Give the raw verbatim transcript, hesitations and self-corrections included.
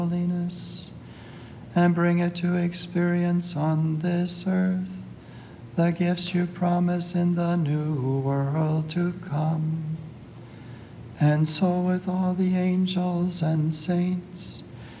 holiness, and bring it to experience on this earth the gifts you promise in the new world to come. And so with all the angels and saints,